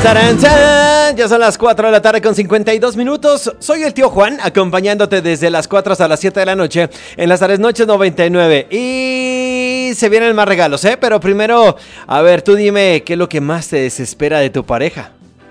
¡Tarán, tarán! Ya son las 4 de la tarde con 52 minutos. Soy el tío Juan, acompañándote desde las 4 hasta las 7 de la noche en las tardes noches 99. Y se vienen más regalos, ¿eh? Pero primero, a ver, tú dime qué es lo que más te desespera de tu pareja.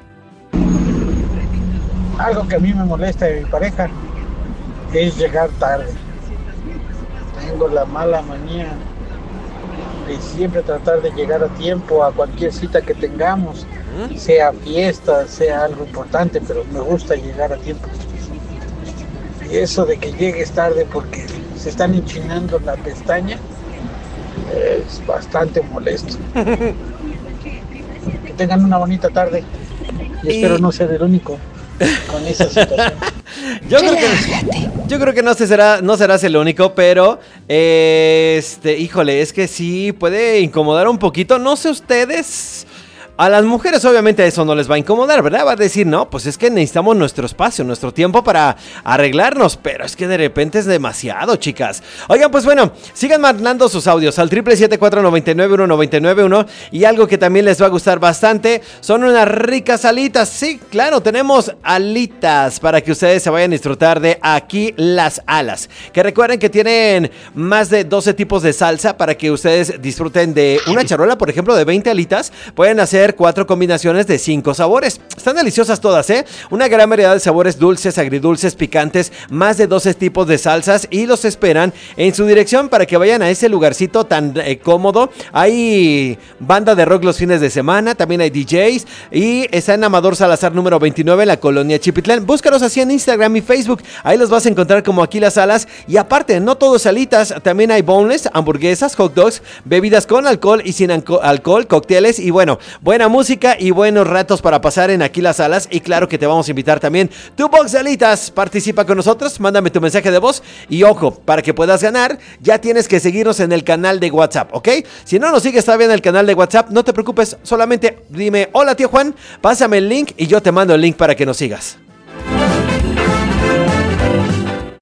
Algo que a mí me molesta de mi pareja es llegar tarde. Tengo la mala manía de siempre tratar de llegar a tiempo a cualquier cita que tengamos, sea fiesta, sea algo importante, pero me gusta llegar a tiempo. Y eso de que llegues tarde porque se están enchinando la pestaña es bastante molesto. Que tengan una bonita tarde y espero no ser el único con esa situación. Yo creo que no serás el único, pero híjole, es que sí puede incomodar un poquito. No sé ustedes. A las mujeres obviamente eso no les va a incomodar, ¿verdad? Va a decir, no, pues es que necesitamos nuestro espacio, nuestro tiempo para arreglarnos. Pero es que de repente es demasiado, chicas. Oigan, pues bueno, sigan mandando sus audios al 777-499-1991. Y algo que también les va a gustar bastante son unas ricas alitas. Sí, claro, tenemos alitas para que ustedes se vayan a disfrutar de Aquí las Alas. Que recuerden que tienen más de 12 tipos de salsa para que ustedes disfruten de una charola, por ejemplo, de 20 alitas. Pueden hacer 4 combinaciones de 5 sabores. Están deliciosas todas, ¿eh? Una gran variedad de sabores dulces, agridulces, picantes, más de 12 tipos de salsas y los esperan en su dirección para que vayan a ese lugarcito tan cómodo. Hay banda de rock los fines de semana, también hay DJs y está en Amador Salazar número 29 en la colonia Chipitlán. Búscalos así en Instagram y Facebook. Ahí los vas a encontrar como Aquí las Alas. Y aparte, no todo es alitas, también hay boneless, hamburguesas, hot dogs, bebidas con alcohol y sin alcohol, cócteles y bueno, buena música y buenos ratos para pasar en Aquí las Alas. Y claro que te vamos a invitar también tu box de alitas. Participa con nosotros, mándame tu mensaje de voz. Y ojo, para que puedas ganar, ya tienes que seguirnos en el canal de WhatsApp, ¿ok? Si no nos sigues todavía en el canal de WhatsApp, no te preocupes, solamente dime, hola tío Juan, pásame el link y yo te mando el link para que nos sigas.